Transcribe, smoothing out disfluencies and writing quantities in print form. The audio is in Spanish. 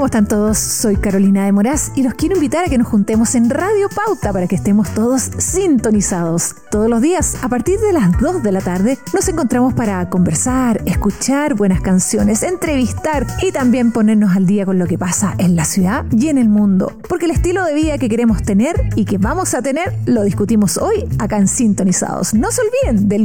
¿Cómo están todos? Soy Carolina de Moraz y los quiero invitar a que nos juntemos en Radio Pauta para que estemos todos sintonizados. Todos los días, a partir de las 2 de la tarde, nos encontramos para conversar, escuchar buenas canciones, entrevistar y también ponernos al día con lo que pasa en la ciudad y en el mundo. Porque el estilo de vida que queremos tener y que vamos a tener, lo discutimos hoy acá en Sintonizados. No se olviden, de